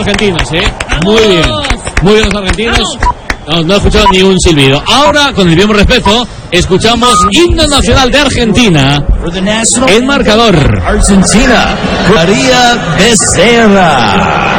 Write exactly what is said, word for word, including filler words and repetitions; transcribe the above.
argentinos, ¿eh? Muy bien. Muy bien los argentinos. No, no he escuchado ni un silbido. Ahora, con el mismo respeto, escuchamos himno nacional de Argentina. El marcador. Argentina, María Becerra.